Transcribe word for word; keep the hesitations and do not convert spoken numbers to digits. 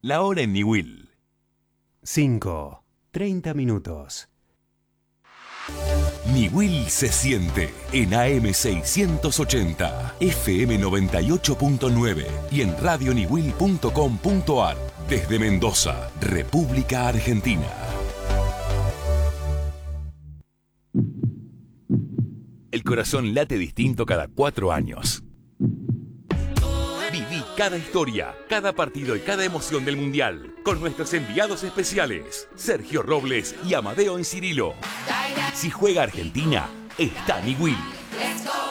La hora en Niwil. cinco, treinta minutos. Niwil se siente en A M seiscientos ochenta, F M noventa y ocho punto nueve y en radio niwil punto com punto ar desde Mendoza, República Argentina. El corazón late distinto cada cuatro años. Viví cada historia, cada partido y cada emoción del Mundial con nuestros enviados especiales, Sergio Robles y Amadeo Encirilo. Si juega Argentina, está Niwil.